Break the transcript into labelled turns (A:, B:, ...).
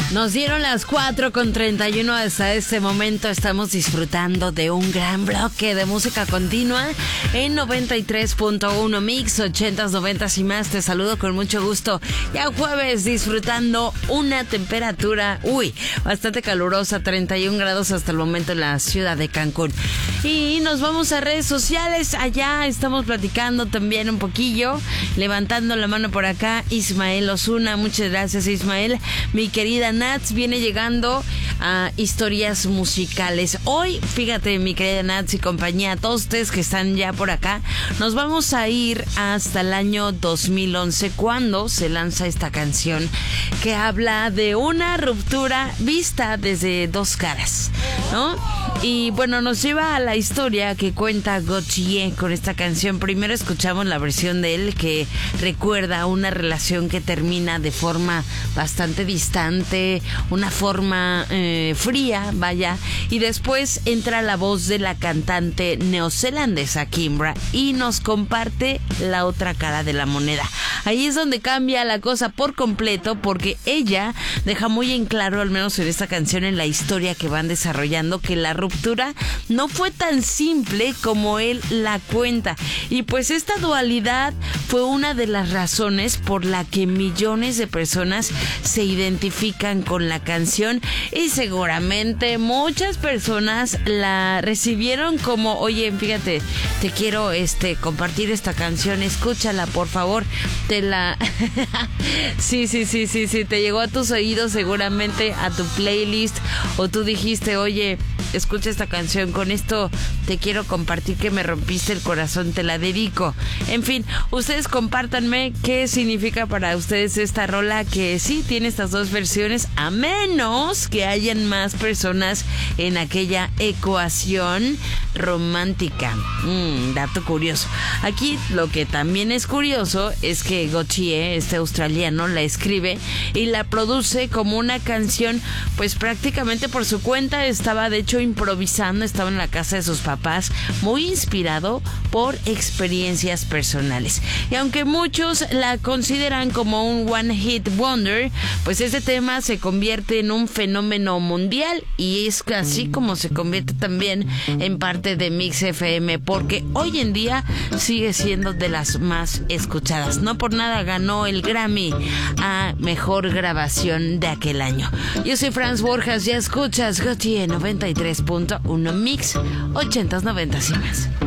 A: Nos dieron las 4:31 hasta este momento. Estamos disfrutando de un gran bloque de música continua en 93.1 Mix, 80s, 90s y más. Te saludo con mucho gusto. Ya jueves, disfrutando una temperatura, bastante calurosa, 31 grados hasta el momento en la ciudad de Cancún. Y nos vamos a redes sociales. Allá estamos platicando también un poquillo, levantando la mano por acá, Ismael Osuna. Muchas gracias, Ismael. Mi querida Nats viene llegando a historias musicales. Hoy, fíjate, mi querida Nats y compañía, todos ustedes que están ya por acá, nos vamos a ir hasta el año 2011, cuando se lanza esta canción que habla de una ruptura vista desde dos caras, ¿no? Y bueno, nos lleva a la historia que cuenta Gotye con esta canción. Primero escuchamos la versión de él, que recuerda una relación que termina de forma bastante distante, una forma fría, vaya. Y después entra la voz de la cantante neozelandesa Kimbra y nos comparte la otra cara de la moneda. Ahí es donde cambia la cosa por completo, porque ella deja muy en claro, al menos en esta canción, en la historia que van desarrollando, que la ruptura no fue tan simple como él la cuenta. Y pues esta dualidad fue una de las razones por la que millones de personas se identifican con la canción, y seguramente muchas personas la recibieron como: oye, fíjate, te quiero compartir esta canción, escúchala por favor. Sí, te llegó a tus oídos, seguramente a tu playlist, o tú dijiste: oye, escucha esta canción, con esto te quiero compartir que me rompiste el corazón, te la dedico. En fin, ustedes compártanme qué significa para ustedes esta rola, que sí tiene estas dos versiones, a menos que hayan más personas en aquella ecuación romántica. Dato curioso. Aquí lo que también es curioso es que Gotye, este australiano, la escribe y la produce como una canción, pues prácticamente por su cuenta. Estaba de hecho improvisando, estaba en la casa de sus papás, muy inspirado por experiencias personales. Y aunque muchos la consideran como un one hit wonder, pues este tema se convierte en un fenómeno mundial, y es así como se convierte también en parte de Mix FM, porque hoy en día sigue siendo de las más escuchadas. No por nada ganó el Grammy a mejor grabación de aquel año. Yo soy Franz Borjas, ya escuchas Gotye 93.1 Mix, 80s, 90s y más.